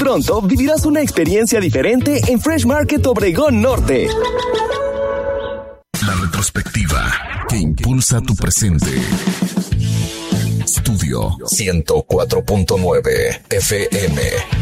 Pronto vivirás una experiencia diferente en Fresh Market Obregón Norte. La retrospectiva que impulsa tu presente. Estudio 104.9 FM.